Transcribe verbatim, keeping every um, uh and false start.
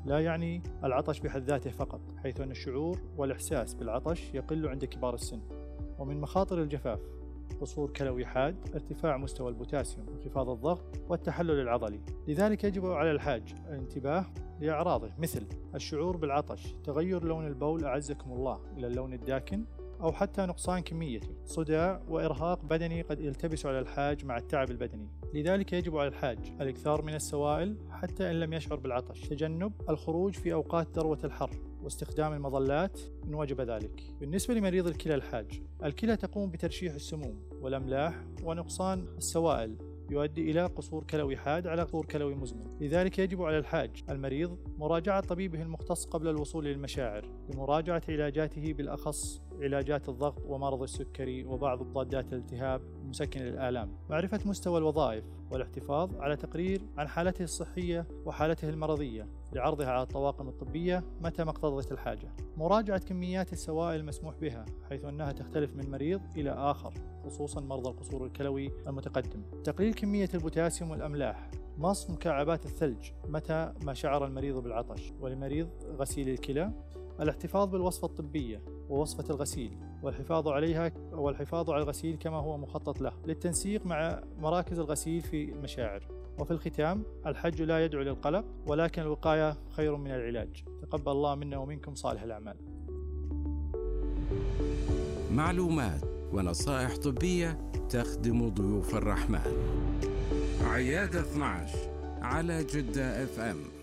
لا يعني العطش بحد ذاته فقط، حيث أن الشعور والإحساس بالعطش يقل عند كبار السن. ومن مخاطر الجفاف قصور كلوي حاد، ارتفاع مستوى البوتاسيوم، انخفاض الضغط، والتحلل العضلي. لذلك يجب على الحاج الانتباه لأعراضه مثل الشعور بالعطش، تغير لون البول أعزكم الله إلى اللون الداكن أو حتى نقصان كميته، صداع وإرهاق بدني قد يلتبس على الحاج مع التعب البدني. لذلك يجب على الحاج الإكثار من السوائل حتى إن لم يشعر بالعطش، تجنب الخروج في أوقات ذروة الحر، واستخدام المظلات إن وجب ذلك. بالنسبة لمريض الكلى الحاج، الكلى تقوم بترشيح السموم والأملاح، ونقصان السوائل يؤدي إلى قصور كلوي حاد على قصور كلوي مزمن. لذلك يجب على الحاج المريض مراجعة طبيبه المختص قبل الوصول للمشاعر لمراجعة علاجاته، بالأخص علاجات الضغط ومرض السكري وبعض مضادات الالتهاب ومسكن الآلام، معرفة مستوى الوظائف والاحتفاظ على تقرير عن حالته الصحية وحالته المرضية لعرضها على الطواقم الطبية متى ما اقتضت الحاجة، مراجعة كميات السوائل المسموح بها حيث أنها تختلف من مريض إلى آخر خصوصا مرضى القصور الكلوي المتقدم، تقليل كمية البوتاسيوم والأملاح، مص مكعبات الثلج متى ما شعر المريض بالعطش. ولمريض غسيل الكلى الاحتفاظ بالوصفة الطبية ووصفة الغسيل والحفاظ عليها والحفاظ على الغسيل كما هو مخطط له للتنسيق مع مراكز الغسيل في المشاعر. وفي الختام، الحج لا يدعو للقلق، ولكن الوقاية خير من العلاج. تقبل الله منا ومنكم صالح الأعمال. معلومات ونصائح طبية تخدم ضيوف الرحمن. عيادة اثنعش على جدة اف ام.